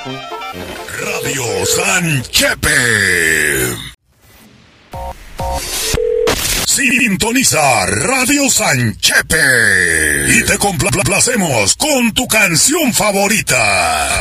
Radio San Chepe. Sintoniza Radio San Chepe y te complacemos con tu canción favorita.